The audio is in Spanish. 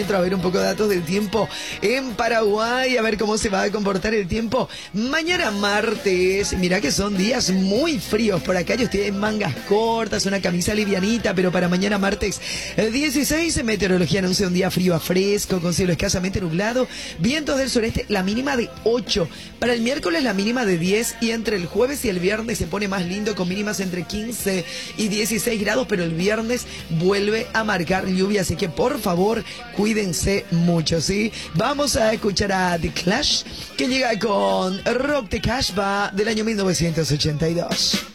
A ver un poco de datos del tiempo en Paraguay, a ver cómo se va a comportar el tiempo mañana martes. Mirá que son días muy fríos por acá. Yo estoy en mangas cortas, una camisa livianita, pero para mañana martes 16, meteorología anuncia un día frío a fresco, con cielo escasamente nublado, vientos del sureste, la mínima de 8. Para el miércoles la mínima de 10 y entre el jueves y el viernes se pone más lindo con mínimas entre 15 y 16 grados, pero el viernes vuelve a marcar lluvia, así que por favor cuídense mucho, ¿sí? Vamos a escuchar a The Clash, que llega con Rock the Casbah del año 1982.